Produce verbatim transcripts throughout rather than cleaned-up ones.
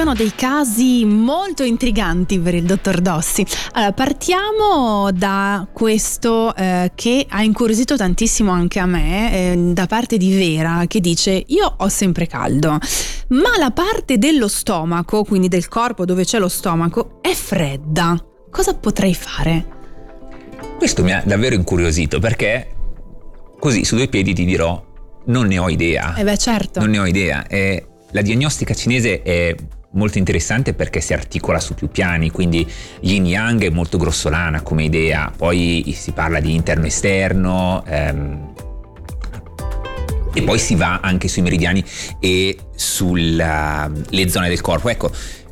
sono dei casi molto intriganti per il dottor Dossi. Allora, partiamo da questo eh, che ha incuriosito tantissimo anche a me, eh, da parte di Vera, che dice: io ho sempre caldo, ma la parte dello stomaco, quindi del corpo dove c'è lo stomaco, è fredda. Cosa potrei fare? Questo mi ha davvero incuriosito, perché così su due piedi ti dirò: non ne ho idea. Eh beh, certo. Non ne ho idea. E la diagnostica cinese è molto interessante perché si articola su più piani, quindi yin yang è molto grossolana come idea, poi si parla di interno-esterno, ehm, e poi si va anche sui meridiani e sulle zone del corpo. Ecco,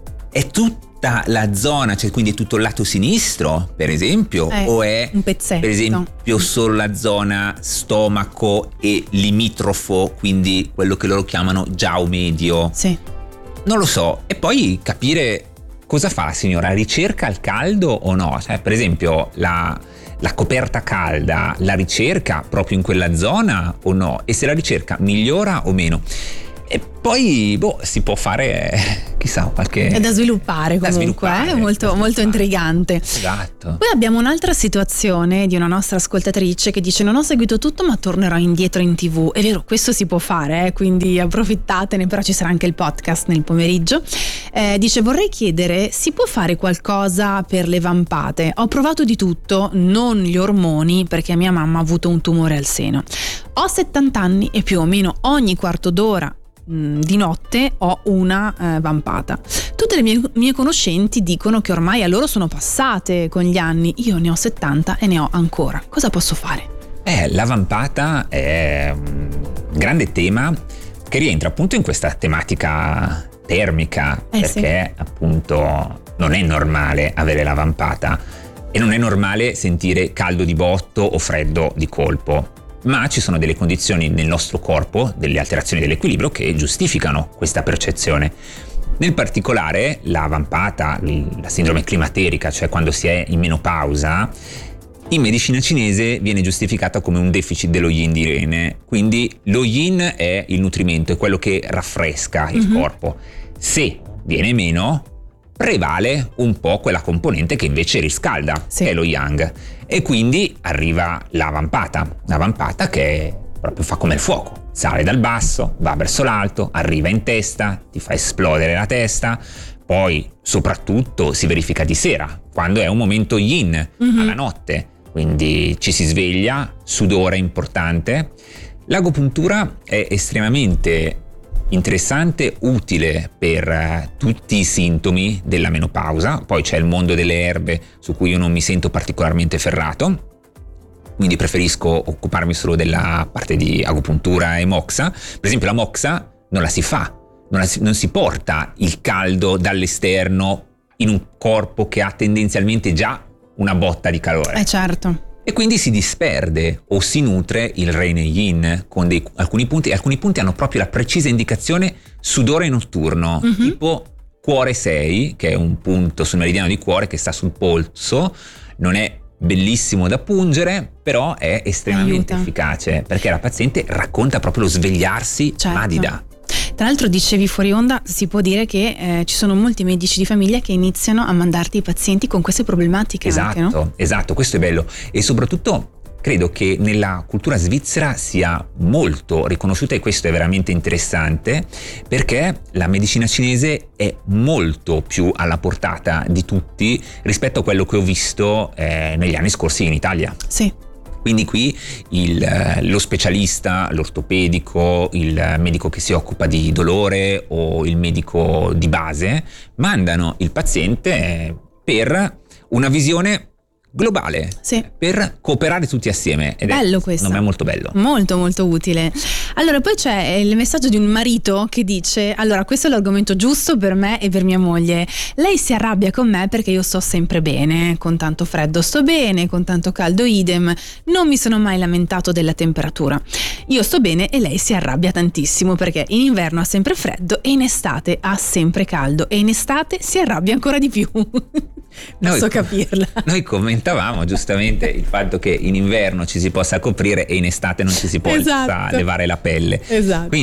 è tutta la zona, cioè quindi è tutto il lato sinistro, per esempio, eh, o è un pezzetto, per esempio solo la zona stomaco e limitrofo, quindi quello che loro chiamano jiao medio? Sì. Non lo so. E poi capire cosa fa la signora, ricerca il caldo o no? Cioè, per esempio, la, la coperta calda la ricerca proprio in quella zona o no? E se la ricerca migliora o meno? E poi, boh, si può fare, chissà, qualche... È da sviluppare comunque, da sviluppare, è molto, da molto intrigante. Esatto. Poi abbiamo un'altra situazione di una nostra ascoltatrice che dice: non ho seguito tutto ma tornerò indietro in tv. È vero, questo si può fare, eh, quindi approfittatene, però ci sarà anche il podcast nel pomeriggio. Eh, dice: vorrei chiedere, si può fare qualcosa per le vampate? Ho provato di tutto, non gli ormoni, perché mia mamma ha avuto un tumore al seno. Ho settanta anni e più o meno ogni quarto d'ora di notte ho una eh, vampata. Tutte le mie, mie conoscenti dicono che ormai a loro sono passate con gli anni. Io ne ho settanta e ne ho ancora. Cosa posso fare? Eh, la vampata è un grande tema che rientra appunto in questa tematica termica, eh, perché sì. appunto non è normale avere la vampata e non è normale sentire caldo di botto o freddo di colpo. Ma ci sono delle condizioni nel nostro corpo, delle alterazioni dell'equilibrio che giustificano questa percezione. Nel particolare la vampata, la sindrome climaterica, cioè quando si è in menopausa, in medicina cinese viene giustificata come un deficit dello yin di rene. Quindi lo yin è il nutrimento, è quello che raffresca il mm-hmm. corpo. Se viene meno, prevale un po' quella componente che invece riscalda, sì. che è lo yang, e quindi arriva la vampata, la vampata che proprio fa come il fuoco, sale dal basso, va verso l'alto, arriva in testa, ti fa esplodere la testa, poi soprattutto si verifica di sera, quando è un momento yin, mm-hmm. alla notte, quindi ci si sveglia, sudore importante. L'agopuntura è estremamente interessante, utile per uh, tutti i sintomi della menopausa. Poi c'è il mondo delle erbe su cui io non mi sento particolarmente ferrato, quindi preferisco occuparmi solo della parte di agopuntura e moxa. Per esempio la moxa non la si fa, non, la si, non si porta il caldo dall'esterno in un corpo che ha tendenzialmente già una botta di calore. Eh certo. E quindi si disperde o si nutre il rene yin con dei, alcuni punti, e alcuni punti hanno proprio la precisa indicazione sudore notturno, mm-hmm. tipo cuore sei, che è un punto sul meridiano di cuore che sta sul polso. Non è bellissimo da pungere, però è estremamente Aiuta. efficace, perché la paziente racconta proprio lo svegliarsi certo. madida. Tra l'altro dicevi fuori onda, si può dire che eh, ci sono molti medici di famiglia che iniziano a mandarti i pazienti con queste problematiche. Esatto, anche, no? esatto, questo è bello. E soprattutto credo che nella cultura svizzera sia molto riconosciuta, e questo è veramente interessante, perché la medicina cinese è molto più alla portata di tutti rispetto a quello che ho visto eh, negli anni scorsi in Italia. Sì. Quindi qui il, lo specialista, l'ortopedico, il medico che si occupa di dolore o il medico di base mandano il paziente per una visione globale, sì. per cooperare tutti assieme, ed bello è, questo. Non è molto bello, molto molto utile. Allora poi c'è il messaggio di un marito che dice: allora questo è l'argomento giusto per me e per mia moglie, lei si arrabbia con me perché io sto sempre bene, con tanto freddo sto bene, con tanto caldo idem, non mi sono mai lamentato della temperatura, io sto bene e lei si arrabbia tantissimo perché in inverno ha sempre freddo e in estate ha sempre caldo e in estate si arrabbia ancora di più. Posso noi, capirla. Noi commentavamo giustamente il fatto che in inverno ci si possa coprire e in estate non ci si possa esatto. levare la pelle. Esatto. Quindi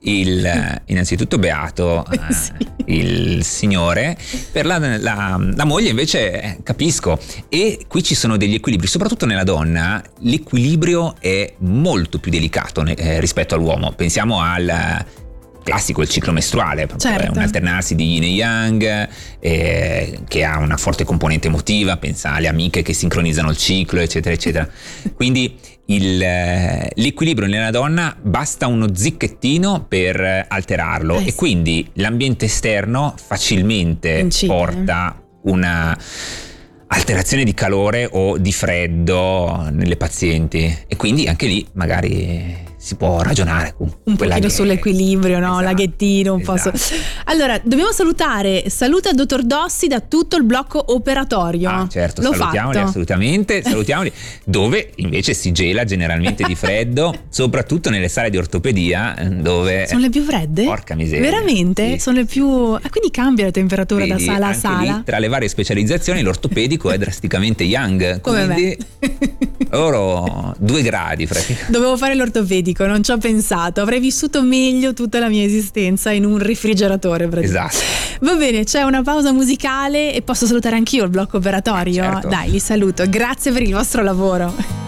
il, innanzitutto beato eh, Sì. il signore. Per la, la, la moglie invece eh, capisco, e qui ci sono degli equilibri, soprattutto nella donna l'equilibrio è molto più delicato eh, rispetto all'uomo. Pensiamo al classico, il ciclo mestruale, certo. È un alternarsi di yin e yang eh, che ha una forte componente emotiva. Pensa alle amiche che sincronizzano il ciclo, eccetera eccetera. Quindi il, l'equilibrio nella donna basta uno zicchettino per alterarlo, eh e sì. quindi l'ambiente esterno facilmente Incide. porta una alterazione di calore o di freddo nelle pazienti, e quindi anche lì magari si può ragionare con un quella pochino che... sull'equilibrio, no? Esatto, Laghettino, un esatto. po' su... Allora, dobbiamo salutare, saluta il dottor Dossi da tutto il blocco operatorio. Ah, certo, L'ho salutiamoli, fatto. assolutamente, salutiamoli, dove invece si gela generalmente di freddo, soprattutto nelle sale di ortopedia, dove... Sono le più fredde? Porca miseria. Veramente? Sì. Sono le più... Ah, quindi cambia la temperatura Vedi, da sala a anche sala? lì, tra le varie specializzazioni l'ortopedico è drasticamente young, Come quindi me. loro due gradi praticamente. Dovevo fare l'ortopedico, non ci ho pensato. Avrei vissuto meglio tutta la mia esistenza in un refrigeratore praticamente. Esatto. Va bene, c'è una pausa musicale e posso salutare anch'io il blocco operatorio? Ah, certo. Dai, li saluto. Grazie per il vostro lavoro.